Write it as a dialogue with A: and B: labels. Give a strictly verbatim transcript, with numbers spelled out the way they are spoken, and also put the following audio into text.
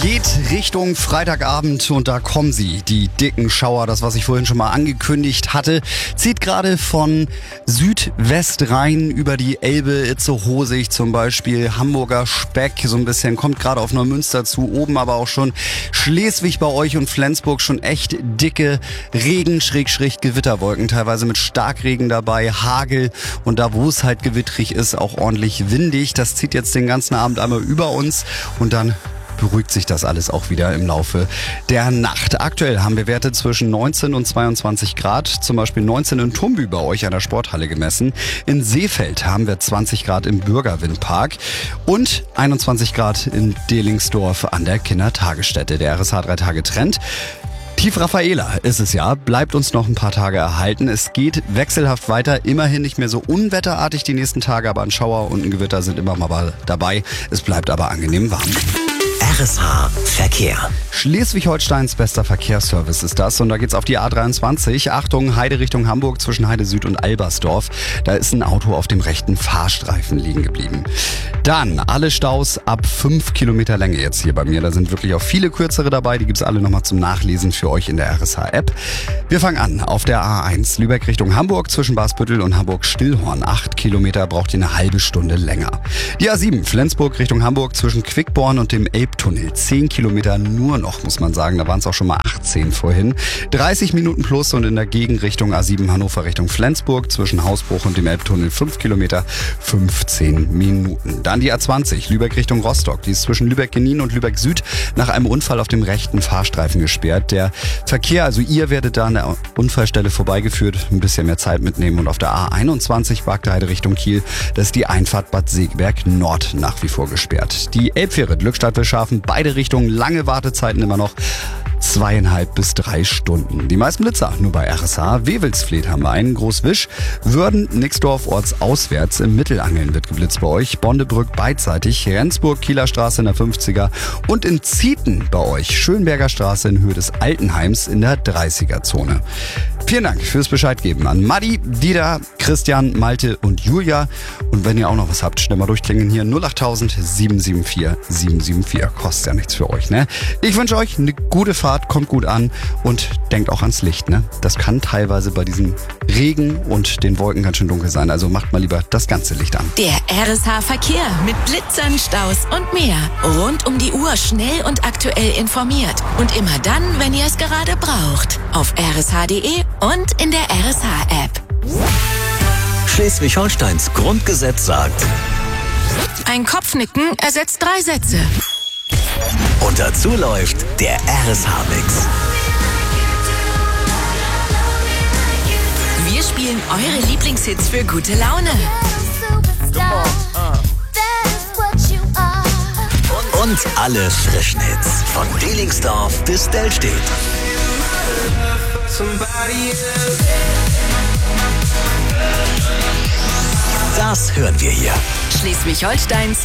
A: geht Richtung Freitagabend und da kommen sie, die dicken Schauer. Das, was ich vorhin schon mal angekündigt hatte, zieht gerade von Südwest rein über die Elbe, Itzehoe zum Beispiel, Hamburger Speck so ein bisschen, kommt gerade auf Neumünster zu, oben aber auch schon Schleswig bei euch und Flensburg schon echt dicke Regen, Schräg, Gewitterwolken, teilweise mit Starkregen dabei, Hagel und da, wo es halt gewittrig ist, auch ordentlich windig. Das zieht jetzt den ganzen Abend einmal über uns und dann beruhigt sich das alles auch wieder im Laufe der Nacht. Aktuell haben wir Werte zwischen neunzehn und zweiundzwanzig Grad, zum Beispiel neunzehn in Tumby bei euch an der Sporthalle gemessen. In Seefeld haben wir zwanzig Grad im Bürgerwindpark und einundzwanzig Grad in Delingsdorf an der Kindertagesstätte. Der R S H drei Tage Trend. Tief Raffaela ist es ja, bleibt uns noch ein paar Tage erhalten. Es geht wechselhaft weiter, immerhin nicht mehr so unwetterartig die nächsten Tage, aber ein Schauer und ein Gewitter sind immer mal dabei. Es bleibt aber angenehm warm.
B: R S H Verkehr.
A: Schleswig-Holsteins bester Verkehrsservice ist das und da geht's auf die A dreiundzwanzig. Achtung, Heide Richtung Hamburg zwischen Heide Süd und Albersdorf. Da ist ein Auto auf dem rechten Fahrstreifen liegen geblieben. Dann alle Staus ab fünf Kilometer Länge jetzt hier bei mir. Da sind wirklich auch viele kürzere dabei. Die gibt's alle nochmal zum Nachlesen für euch in der R S H-App. Wir fangen an auf der A eins. Lübeck Richtung Hamburg zwischen Basbüttel und Hamburg-Stillhorn. Acht Kilometer braucht ihr eine halbe Stunde länger. Die A sieben. Flensburg Richtung Hamburg zwischen Quickborn und dem Elbtunnel. Zehn Kilometer nur noch, muss man sagen. Da waren es auch schon mal achtzehn vorhin. dreißig Minuten plus und in der Gegenrichtung A sieben Hannover Richtung Flensburg zwischen Hausbruch und dem Elbtunnel fünf Kilometer, fünfzehn Minuten. Dann die A zwanzig, Lübeck Richtung Rostock. Die ist zwischen Lübeck-Genin und Lübeck Süd nach einem Unfall auf dem rechten Fahrstreifen gesperrt. Der Verkehr, also ihr werdet da an der Unfallstelle vorbeigeführt, ein bisschen mehr Zeit mitnehmen. Und auf der A einundzwanzig Bargteheide Richtung Kiel, das ist die Einfahrt Bad Segeberg Nord nach wie vor gesperrt. Die Elbfähre Glückstadt-Wilshaven, beide Richtungen, lange Wartezeiten immer noch. Zweieinhalb bis drei Stunden. Die meisten Blitzer nur bei R S H. Wewelsfleth haben wir einen, Großwisch. Würden, Nixdorf ortsauswärts. Im Mittelangeln wird geblitzt bei euch. Bondebrück beidseitig. Rendsburg, Kieler Straße in der fünfziger. Und in Zieten bei euch. Schönberger Straße in Höhe des Altenheims in der dreißiger Zone. Vielen Dank fürs Bescheid geben an Maddi, Dieter, Christian, Malte und Julia. Und wenn ihr auch noch was habt, schnell mal durchklingen hier null achttausend sieben sieben vier sieben sieben vier. Kostet ja nichts für euch, ne? Ich wünsche euch eine gute Fahrt, kommt gut an und denkt auch ans Licht, ne? Das kann teilweise bei diesem Regen und den Wolken ganz schön dunkel sein. Also macht mal lieber das ganze Licht an.
C: Der R S H Verkehr mit Blitzern, Staus und mehr. Rund um die Uhr schnell und aktuell informiert. Und immer dann, wenn ihr es gerade braucht. Auf r s h punkt d e und in der R S H-App.
B: Schleswig-Holsteins Grundgesetz sagt:
C: Ein Kopfnicken ersetzt drei Sätze.
B: Und dazu läuft der R S H-Mix.
C: Wir spielen eure Lieblingshits für gute Laune.
B: Und alle frischen Hits. Von Delingsdorf bis Dellstedt. Das hören wir hier.
C: Schleswig-Holsteins